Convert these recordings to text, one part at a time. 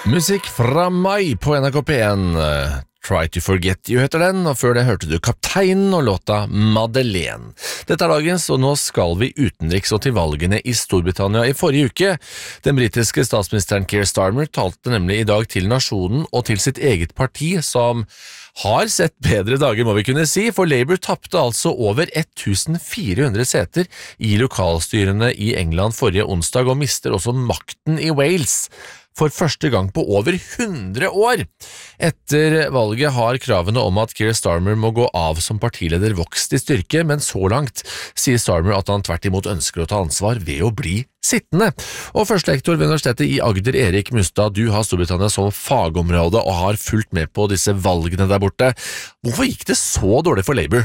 Musikk fra mai på NRK P1. Try to Forget You heter den, og før det hørte du Kapteinen og låta Madeleine. Dette er dagens, og nå skal vi utenriks og til valgene i Storbritannia i forrige uke. Den britiske statsministeren Keir Starmer talte nemlig i dag til nasjonen og til sitt eget parti, som har sett bedre dager, må vi kunne si, for Labour tappte altså over 1400 seter i lokalstyrene i England forrige onsdag, og mister også makten i Wales for første gang på over 100 år. Etter valget har kravene om at Keir Starmer må gå av som partileder vokst i styrke, men så langt sier Starmer at han tvert imot ønsker å ta ansvar ved å bli sittende. Og førstelektor ved Universitetet i Agder, Erik Mustad, du har Storbritannia som fagområde og har fulgt med på disse valgene der borte. Hvorfor gikk det så dårlig for Labour?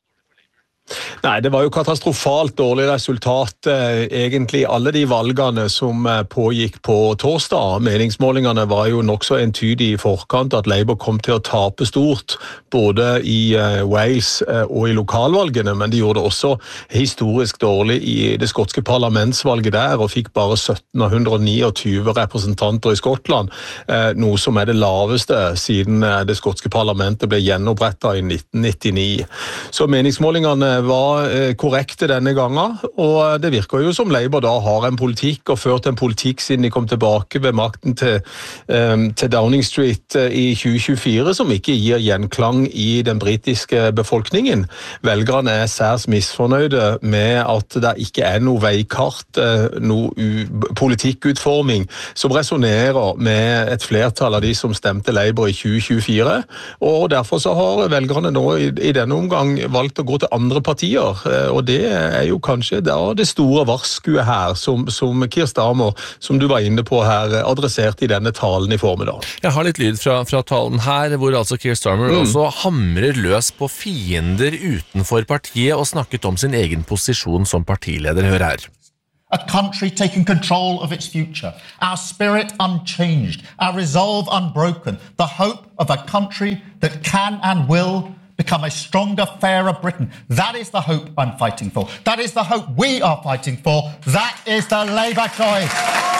Nei, det var jo katastrofalt dårlig resultat, egentlig alle de valgene som pågikk på torsdag. Meningsmålingene var jo nok så entydig i forkant at Labour kom til å tape stort, både i Wales og i lokalvalgene, men de gjorde det også historisk dårlig i det skotske parlamentsvalget der, og fikk bare 17 av 129 representanter i Skottland, noe som er det laveste siden det skotske parlamentet ble gjenopprettet i 1999. Så meningsmålingene var korrekte denne gangen, og det virker jo som Labour da har en politikk og ført en politikk siden de kom tilbake ved makten til Downing Street i 2024 som ikke gir gjenklang i den britiske befolkningen. Velgerne er særs misfornøyde med at det ikke er noe veikart, noe politikkutforming som resonerer med et flertall av de som stemte Labour i 2024, og derfor så har velgerne nå i denne omgang valgt å gå til andre partier, og det er jo kanskje det store varskuet her som Keir Starmer, som du var inne på her, adressert i denne talen i formiddag. Jeg har litt lyd fra talen her, hvor altså Keir Starmer også hamrer løs på fiender utenfor partiet og snakket om sin egen posisjon som partileder. Hør her. A country taking control of its future, our spirit unchanged, our resolve unbroken, the hope of a country that can and will become a stronger, fairer Britain. That is the hope I'm fighting for. That is the hope we are fighting for. That is the Labour choice.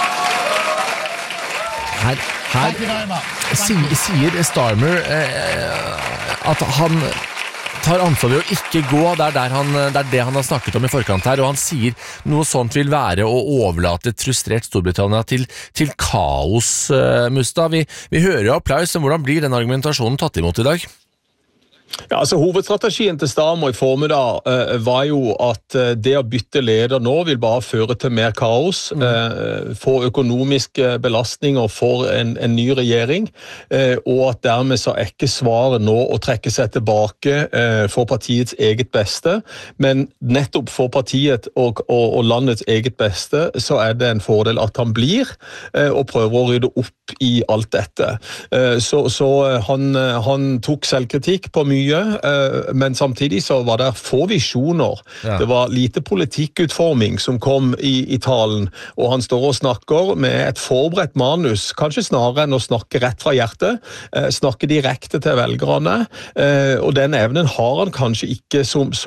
Thank you very much. Sier Starmer at han tar ansvar ved å ikke gå, det er det han har snakket om i forkant her, og han sier noe sånt vil være å overlate et frustrert Storbritannia til kaos, Mustad. Vi hører jo applaus, men hvordan blir den argumentasjonen tatt imot i dag? Ja, altså hovedstrategien til Starmer i formiddag var jo at det å bytte leder nå vil bare føre til mer kaos, få økonomiske belastninger for en ny regjering, og at dermed så er ikke svaret nå å trekke seg tilbake for partiets eget beste, men nettopp for partiet og landets eget beste så er det en fordel at han blir og prøver å rydde opp i alt dette. Så han tok selvkritikk på mye, men samtidig så var det få visjoner. Ja. Det var lite politikkutforming som kom i talen, og han står og snakker med et forberedt manus, kanskje snarere enn å snakke rett fra hjertet, snakke direkte til velgerne, og den evnen har han kanskje ikke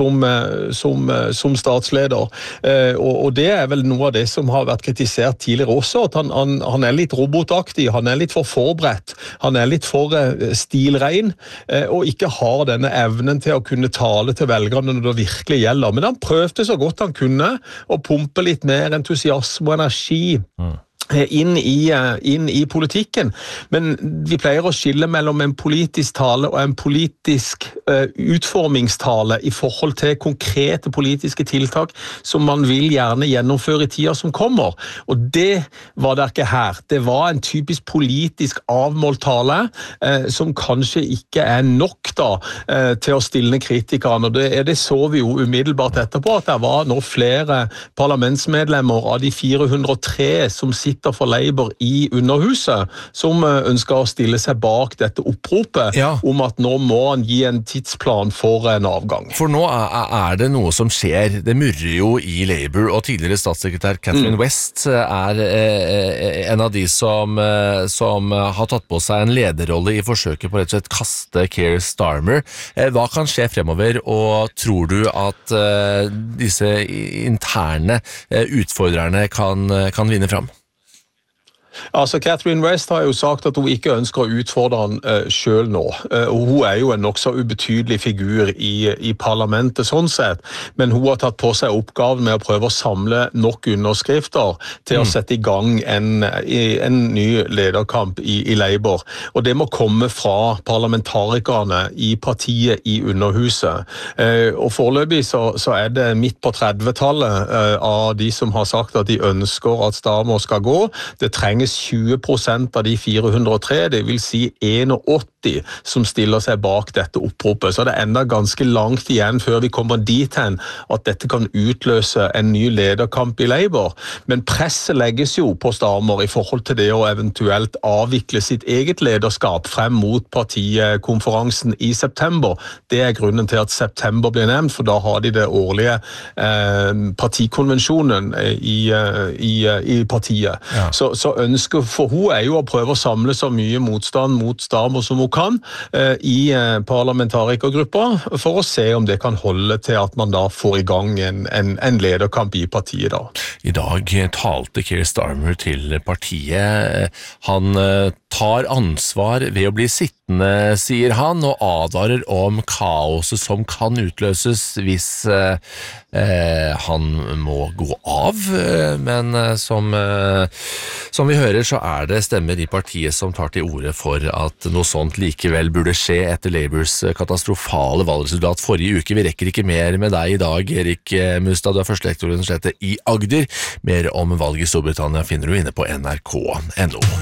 som statsleder. Og det er vel noe av det som har vært kritisert tidligere også, at han er litt robotaktig, han er litt for forberedt, han er litt for stilrein, og ikke har denne evnen til å kunne tale til velgerne når det virkelig gjelder. Men han prøvde så godt han kunne å pumpe litt mer entusiasme og energi inn i politikken. Men vi pleier å skille mellom en politisk tale og en politisk utformingstale i forhold til konkrete politiske tiltak som man vil gjerne gjennomføre i tida som kommer. Og det var det ikke her. Det var en typisk politisk avmålt tale som kanskje ikke er nok da til å stilne kritikerne. Og det så vi jo umiddelbart etterpå, at det var nå flere parlamentsmedlemmer av de 403 som sitter for Labour i Underhuset, som ønsker å stille seg bak dette oppropet om at nå må han gi en tidsplan for en avgang. For nå er det noe som skjer. Det murrer jo i Labour, og tidligere statssekretær Catherine West er en av de som har tatt på seg en lederrolle i forsøket på rett og slett kaste Keir Starmer. Hva kan skje fremover, og tror du at disse interne utfordrerne kan vinne fram? Altså, Catherine West har jo sagt at hun ikke ønsker å utfordre han selv nå. Hun er jo en nok så ubetydelig figur i parlamentet sånn sett, men hun har tatt på seg oppgaven med å prøve å samle nok underskrifter til å sette i gang en ny lederkamp i Labour. Og det må komme fra parlamentarikerne i partiet i Underhuset. Og foreløpig så er det midt på 30-tallet av de som har sagt at de ønsker at Starmer skal gå. Det trengs 20% av de 403, det vil si 81 som stiller seg bak dette oppropet. Så det er enda ganske langt igjen før vi kommer dit hen at dette kan utløse en ny lederkamp i Labour. Men presset legges jo på Starmer i forhold til det å eventuelt avvikle sitt eget lederskap frem mot partikonferansen i september. Det er grunnen til at september blir nevnt, for da har de det årlige partikonvensjonen i partiet. Ja. Så ønsket for hun er jo å prøve å samle så mye motstand mot Starmer som hun kan i parlamentarikergruppa, for å se om det kan holde til at man da får i gang en lederkamp i partiet da. I dag talte Keir Starmer til partiet. Han tar ansvar ved å bli sittende, sier han, og advarer om kaoset som kan utløses hvis han må gå av. Men som vi hører, så er det stemmer i partiet som tar til orde for at noe sånt likevel burde skje etter Labours katastrofale valgresultat forrige uke. Vi rekker ikke mer med deg i dag, Erik Mustad. Du er førstelektor ved Universitetet i Agder. Mer om valget i Storbritannia finner du inne på nrk.no.